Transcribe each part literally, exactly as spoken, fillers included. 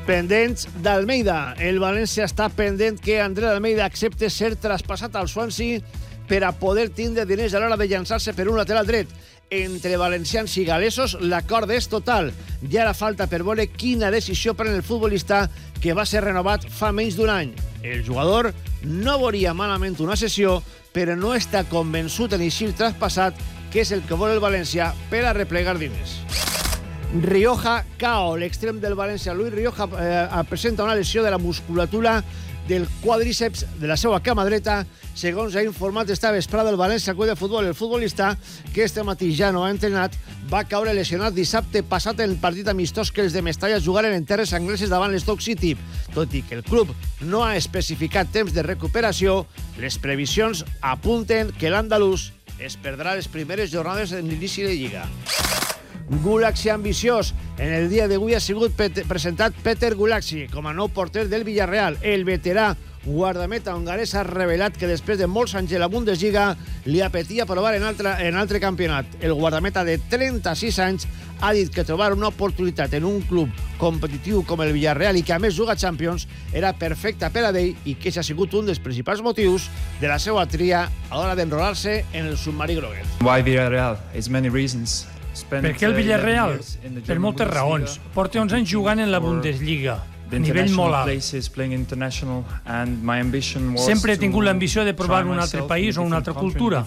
Pendents d'Almeida. El València està pendent que André Almeida accepte ser traspassat al Swansea per a poder tindre diners a l'hora de llançar-se per un lateral dret. Entre valencians i galesos l'acord és total. I ara falta per veure quina decisió pren el futbolista que va ser renovat fa menys d'un any. El jugador no veuria malament una sessió, però no està convençut en eixir traspassat, que és el que vol el València per a replegar diners. Rioja Cao, l'extrem del València, Luis Rioja, eh, presenta una lesió de la musculatura del quadríceps de la seva cama dreta, segons ha informat esta vesprada el València Club de Futbol. El futbolista, que este matí ja no ha entrenat, va caure lesionat dissabte passat en el partit amistós que els de Mestalla jugaren en terres angleses davant l'Stoke City. Tot i que el club no ha especificat temps de recuperació, les previsions apunten que l'andalús es perdrà les primeres jornades en l'inici de Lliga. Gulaxi ambiciós. En el dia d'avui ha sigut pet- presentat Peter Gulaxi com a nou porter del Villarreal. El veterà guardameta hongarès ha revelat que després de molts anys a la Bundesliga li apetia provar en altre, en altre campionat. El guardameta de trenta-sis anys ha dit que trobar una oportunitat en un club competitiu com el Villarreal i que a més juga Champions era perfecta per a ell i que això ha sigut un dels principals motius de la seva tria a l'hora d'enrolar-se en el submarí groguet. Why Villarreal? It's many reasons. Per què el Villarreal? Per moltes raons. Porta onze anys jugant en la Bundesliga, a nivell molt alt. Sempre he tingut l'ambició de provar un altre país o una altra cultura.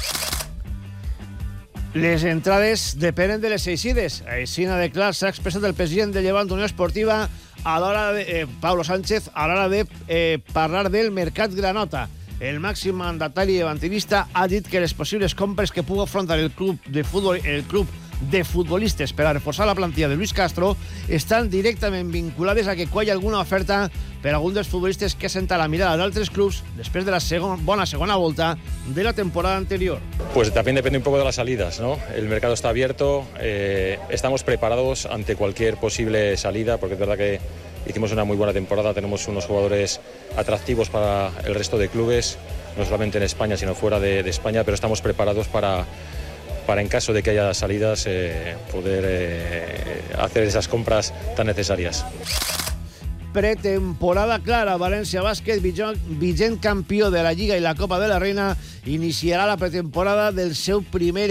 Les entrades depenen de les eixides. Així de clar s'ha expressat el president de Llevant Unió Esportiva a l'hora de, eh, Pablo Sánchez a l'hora de eh, parlar del mercat granota. El màxim mandatari llevantinista ha dit que les possibles compres que pugui afrontar el club de futbol, el club de futbolistes per a reforçar la plantilla de Luis Castro estan directament vinculades a que qualli alguna oferta per a algun dels futbolistes que senta la mirada d'altres clubs després de la segon, bona segona volta de la temporada anterior. Pues también depende un poco de las salidas, ¿no? El mercado está abierto, eh, estamos preparados ante cualquier posible salida, porque es verdad que hicimos una muy buena temporada, tenemos unos jugadores atractivos para el resto de clubes, no solamente en España, sino fuera de, de España, pero estamos preparados para, para en caso de que haya salidas, eh, poder eh, hacer esas compras tan necesarias. Pretemporada clara. València Bàsquet, vigent campió de la Lliga i la Copa de la Reina, iniciarà la pretemporada del seu primer